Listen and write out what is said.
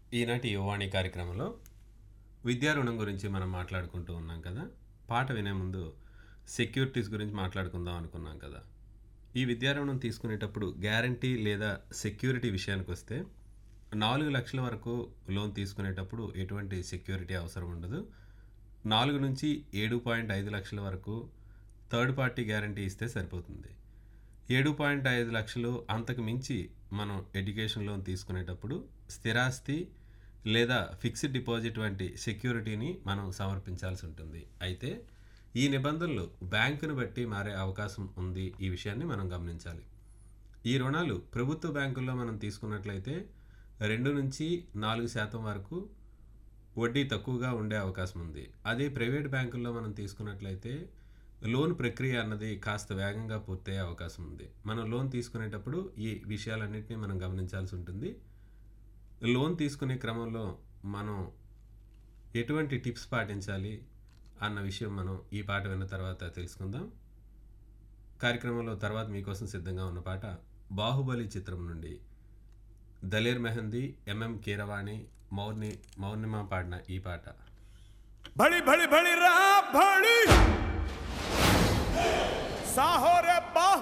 ఈనాటి యువవాణి కార్యక్రమంలో విద్యా రుణం గురించి మనం మాట్లాడుకుంటూ ఉన్నాం కదా. పాట వినే ముందు సెక్యూరిటీస్ గురించి మాట్లాడుకుందాం అనుకున్నాం కదా. ఈ విద్యా రుణం తీసుకునేటప్పుడు గ్యారంటీ లేదా సెక్యూరిటీ విషయానికి వస్తే 4 లక్షల వరకు లోన్ తీసుకునేటప్పుడు ఎటువంటి సెక్యూరిటీ అవసరం ఉండదు. 4 నుంచి 7.5 లక్షల వరకు థర్డ్ పార్టీ గ్యారంటీ ఇస్తే సరిపోతుంది. 7.5 లక్షలు అంతకు మించి మనం ఎడ్యుకేషన్ లోన్ తీసుకునేటప్పుడు స్థిరాస్తి లేదా ఫిక్స్డ్ డిపాజిట్ వంటి సెక్యూరిటీని మనం సమర్పించాల్సి ఉంటుంది. అయితే ఈ నిబంధనలు బ్యాంకును బట్టి మారే అవకాశం ఉంది. ఈ విషయాన్ని మనం గమనించాలి. ఈ రుణాలు ప్రభుత్వ బ్యాంకుల్లో మనం తీసుకున్నట్లయితే 2 నుంచి 4% వరకు వడ్డీ తక్కువగా ఉండే అవకాశం ఉంది. అదే ప్రైవేట్ బ్యాంకుల్లో మనం తీసుకున్నట్లయితే లోన్ ప్రక్రియ అన్నది కాస్త వేగంగా పూర్తయ్యే అవకాశం ఉంది. మనం లోన్ తీసుకునేటప్పుడు ఈ విషయాలన్నింటినీ మనం గమనించాల్సి ఉంటుంది. లోన్ తీసుకునే క్రమంలో మనం ఎటువంటి టిప్స్ పాటించాలి అన్న విషయం మనం ఈ పాట విన్న తర్వాత తెలుసుకుందాం. కార్యక్రమంలో తర్వాత మీకోసం సిద్ధంగా ఉన్న పాట బాహుబలి చిత్రం నుండి దలేర్ మెహందీ, ఎంఎం కీరవాణి, మౌర్ణిమ పాడిన ఈ పాట. బడి బడి బడి రా బడి సాహో రే బా